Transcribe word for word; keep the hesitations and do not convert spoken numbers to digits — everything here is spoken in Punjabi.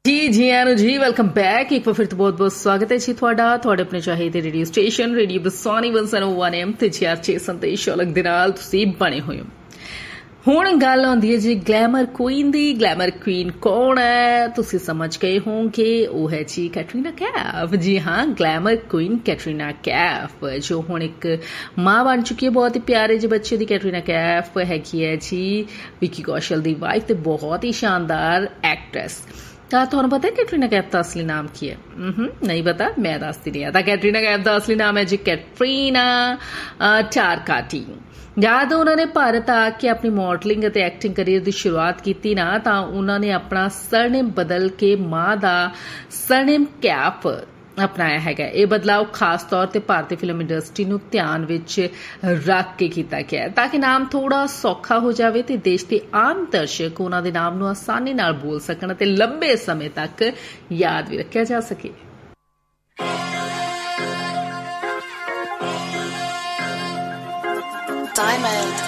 ਜੀ ਜੀ ਆਨੂ ਜੀ ਵੈਲਕਮ ਬੈਕ। ਇੱਕ ਵਾਰ ਫਿਰ ਤੋਂ ਬਹੁਤ ਬਹੁਤ ਸਵਾਗਤ ਹੈ ਜੀ ਤੁਹਾਡਾ ਤੁਹਾਡੇ ਆਪਣੇ ਚਾਹੀਦੇ ਰੇਡੀਓ ਸਟੇਸ਼ਨ ਰੇਡੀਓ ਬਸਾਨੀ ਇੱਕ ਸੌ ਇੱਕ ਐਮ ਤੇ ਚਾਰ ਛੇ ਸੰਦੇਸ਼ ਅਲੱਗ ਦੇ ਨਾਲ ਤੁਸੀਂ ਬਣੇ ਹੋਏ ਹੋ। ਹੁਣ ਗੱਲ ਆਉਂਦੀ ਹੈ ਜੀ ਗਲੈਮਰ ਕੁਈਨ ਦੀ। ਗਲੈਮਰ ਕੁਈਨ ਕੌਣ ਹੈ? ਤੁਸੀਂ ਸਮਝ ਗਏ ਹੋਗੇ, ਉਹ ਹੈ ਜੀ ਕੈਟਰੀਨਾ ਕੈਫ। ਜੀ ਹਾਂ, ਗਲੈਮਰ ਕੁਈਨ ਕੈਟਰੀਨਾ ਕੈਫ ਜੋ ਹੁਣ ਇੱਕ ਮਾਂ ਬਣ ਚੁੱਕੀ ਹੈ ਬਹੁਤ ਹੀ ਪਿਆਰੇ ਜਿਹੇ ਬੱਚੇ ਦੀ। ਕੈਟਰੀਨਾ ਕੈਫ ਹੈਗੀ ਹੈ ਜੀ ਵਿੱਕੀ ਕੌਸ਼ਲ ਦੀ ਵਾਈਫ ਤੇ ਬਹੁਤ ਹੀ ਸ਼ਾਨਦਾਰ ਐਕਟਰੈਸ। ਤਾਂ ਤੁਹਾਨੂੰ ਪਤਾ ਹੈ ਕੈਟਰੀਨਾ ਕੈਫ ਦਾ ਅਸਲੀ ਨਾਮ ਕੀ ਹੈ? ਨਹੀਂ ਪਤਾ? ਮੈਂ ਦੱਸਦੀ ਨਹੀਂ। ਤਾਂ ਕੈਟਰੀਨਾ ਕੈਫ ਦਾ ਅਸਲੀ ਨਾਮ ਹੈ ਜੀ ਕੈਟਰੀਨਾ ਚਾਰਕਾਟੀ। ਜਦ ਉਹਨਾਂ ਨੇ ਭਾਰਤ ਆ ਕੇ ਆਪਣੀ ਮਾਡਲਿੰਗ ਅਤੇ ਐਕਟਿੰਗ ਕਰੀਅਰ ਦੀ ਸ਼ੁਰੂਆਤ ਕੀਤੀ ਨਾ, ਤਾਂ ਉਹਨਾਂ ਨੇ ਆਪਣਾ ਸਰਨੇਮ ਬਦਲ ਕੇ ਮਾਂ ਦਾ ਸਰਨੇਮ ਕੈਫ ਅਪਣਾਇਆ ਹੈਗਾ। ਇਹ ਬਦਲਾਅ ਖਾਸ ਤੌਰ ਤੇ ਭਾਰਤੀ ਫਿਲਮ ਇੰਡਸਟਰੀ ਨੂੰ ਧਿਆਨ ਵਿੱਚ ਰੱਖ ਕੇ ਕੀਤਾ ਗਿਆ ਤਾਂ ਕਿ ਨਾਮ ਥੋੜਾ ਸੌਖਾ ਹੋ ਜਾਵੇ ਤੇ ਦੇਸ਼ ਦੇ ਆਮ ਦਰਸ਼ਕ ਉਹਨਾਂ ਦੇ ਨਾਮ ਨੂੰ ਆਸਾਨੀ ਨਾਲ ਬੋਲ ਸਕਣ ਅਤੇ ਲੰਬੇ ਸਮੇਂ ਤੱਕ ਯਾਦ ਵੀ ਰੱਖਿਆ ਜਾ ਸਕੇ। Diamond